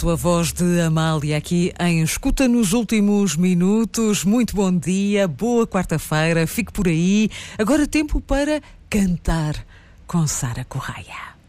A voz de Amália aqui em Escuta nos Últimos Minutos. Muito bom dia, boa quarta-feira, fique por aí. Agora tempo para cantar com Sara Correia.